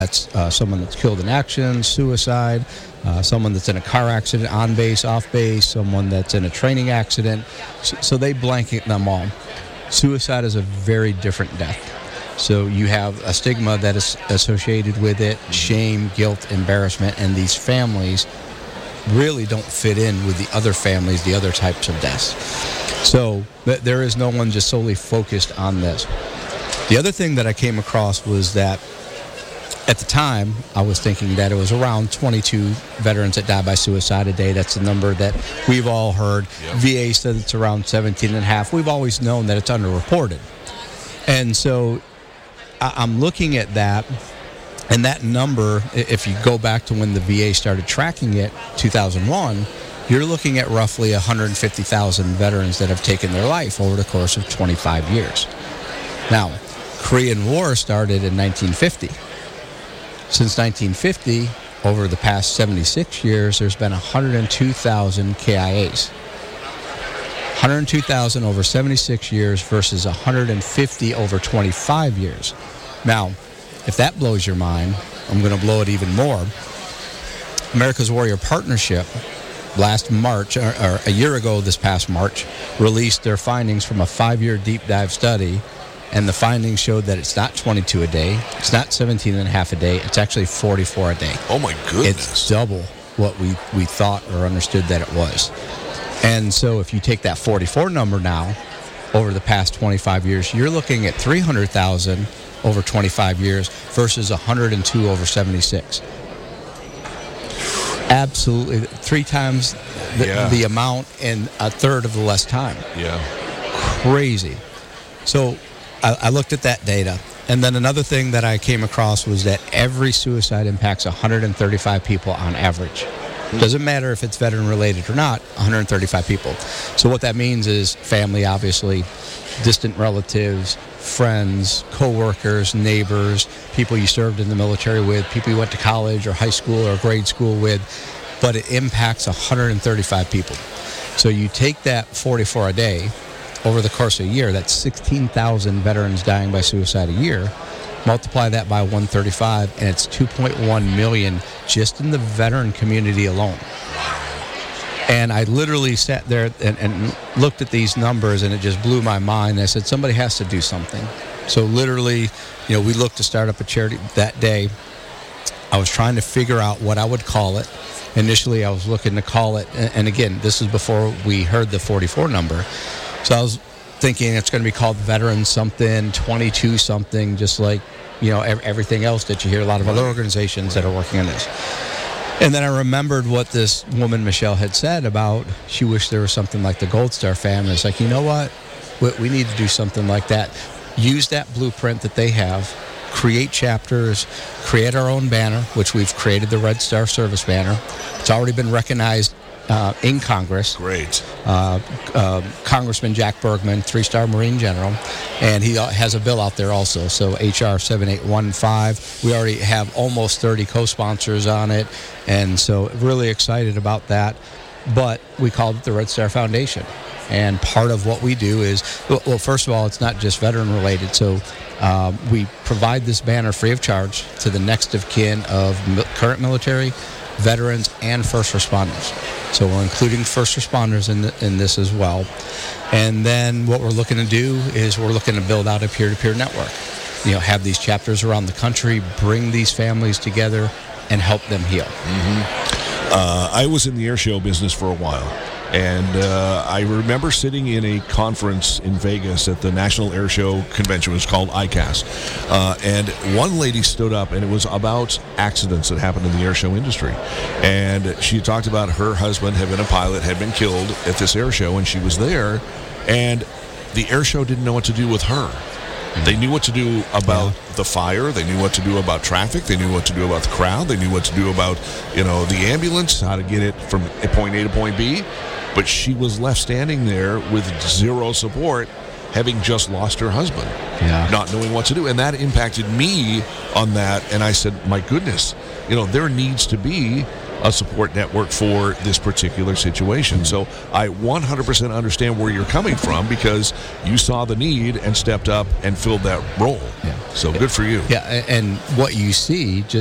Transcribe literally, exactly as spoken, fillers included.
That's uh, someone that's killed in action, suicide, uh, someone that's in a car accident on base, off base, someone that's in a training accident. So, so they blanket them all. Suicide is a very different death. So you have a stigma that is associated with it, shame, guilt, embarrassment, and these families really don't fit in with the other families, the other types of deaths. So th- there is no one just solely focused on this. The other thing that I came across was that at the time, I was thinking that it was around twenty-two veterans that die by suicide a day. That's the number that we've all heard. Yep. V A said it's around seventeen and a half. We've always known that it's underreported. And so I- I'm looking at that, and that number, if you go back to when the V A started tracking it, two thousand one, you're looking at roughly one hundred fifty thousand veterans that have taken their life over the course of twenty-five years. Now, Korean War started in nineteen fifty. Since nineteen fifty, over the past seventy-six years, there's been one hundred two thousand K I As. one hundred two thousand over seventy-six years versus one hundred fifty over twenty-five years. Now, if that blows your mind, I'm going to blow it even more. America's Warrior Partnership, last March, or, or a year ago this past March, released their findings from a five-year deep dive study. And the findings showed that it's not twenty-two a day, it's not seventeen and a half a day, it's actually forty-four a day. Oh my goodness. It's double what we, we thought or understood that it was. And so if you take that forty-four number now, over the past twenty-five years, you're looking at three hundred thousand over twenty-five years versus one hundred two over seventy-six. Absolutely, three times the, yeah. the amount in a third of the less time. Yeah. Crazy. So I, I looked at that data, and then another thing that I came across was that every suicide impacts one hundred thirty-five people on average. Doesn't matter if it's veteran related or not, one hundred thirty-five people. So what that means is family, obviously, distant relatives, friends, co-workers, neighbors, people you served in the military with, people you went to college or high school or grade school with, but it impacts one hundred thirty-five people. So you take that forty-four a day, over the course of a year, that's sixteen thousand veterans dying by suicide a year. Multiply that by one hundred thirty-five, and it's two point one million just in the veteran community alone. And I literally sat there and, and looked at these numbers, and it just blew my mind. I said, somebody has to do something. So literally, you know, we looked to start up a charity that day. I was trying to figure out what I would call it. Initially, I was looking to call it, and again, this is before we heard the forty-four number. So I was thinking it's going to be called Veterans something, twenty-two something, just like, you know, everything else that you hear a lot of other organizations that are working on this. And then I remembered what this woman, Michelle, had said about she wished there was something like the Gold Star family. It's like, you know what? We, we need to do something like that. Use that blueprint that they have, create chapters, create our own banner, which we've created the Red Star Service banner. It's already been recognized Uh, in Congress. Great. Uh, uh, Congressman Jack Bergman, three-star Marine General, and he has a bill out there also, so H R seventy-eight fifteen. We already have almost thirty co-sponsors on it, and so really excited about that. But we called it the Red Star Foundation, and part of what we do is, well, first of all, it's not just veteran-related, so uh, we provide this banner free of charge to the next of kin of current military, veterans, and first responders. So we're including first responders in, the, in this as well. And then what we're looking to do is we're looking to build out a peer-to-peer network. You know, have these chapters around the country, bring these families together, and help them heal. Mm-hmm. Uh, I was in the air show business for a while. And uh, I remember sitting in a conference in Vegas at the National Air Show Convention. It was called I CAST. Uh, and one lady stood up, and it was about accidents that happened in the air show industry. And she talked about her husband had been a pilot, had been killed at this air show, and she was there. And the air show didn't know what to do with her. They knew what to do about yeah. the fire. They knew what to do about traffic. They knew what to do about the crowd. They knew what to do about, you know, the ambulance, how to get it from point A to point B. But she was left standing there with zero support, having just lost her husband, yeah. not knowing what to do. And that impacted me on that. And I said, my goodness, you know, there needs to be a support network for this particular situation. Mm-hmm. So I one hundred percent understand where you're coming from because you saw the need and stepped up and filled that role. Yeah. So good for you. Yeah, and what you see,